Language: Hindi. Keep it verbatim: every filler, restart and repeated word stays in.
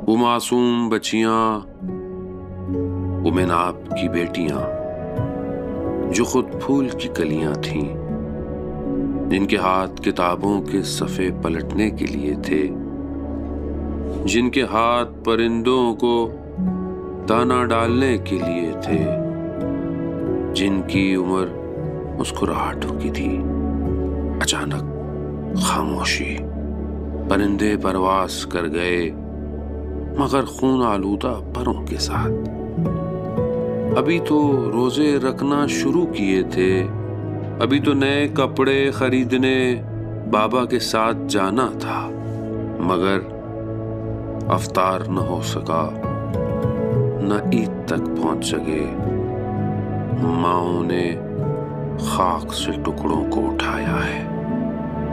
वो मासूम बच्चियां, वो मैनाब की बेटियां जो खुद फूल की कलियां थीं, जिनके हाथ किताबों के सफ़े पलटने के लिए थे, जिनके हाथ परिंदों को दाना डालने के लिए थे, जिनकी उम्र मुस्कुराहटों की थी। अचानक खामोशी। परिंदे परवास कर गए, मगर खून आलूदा परों के साथ। अभी तो रोजे रखना शुरू किए थे, अभी तो नए कपड़े खरीदने बाबा के साथ जाना था, मगर अफ्तार न हो सका, न ईद तक पहुंच सके। माओ ने खाक से टुकड़ों को उठाया है।